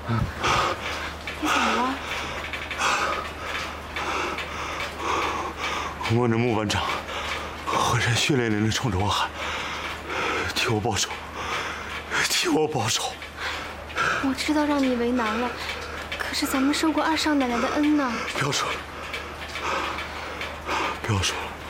你怎么了？ 我那穆班长浑身血淋淋的冲着我喊：“替我报仇，替我报仇！” 我知道让你为难了，可是咱们受过二少奶奶的恩呢。 不要说了，不要说了。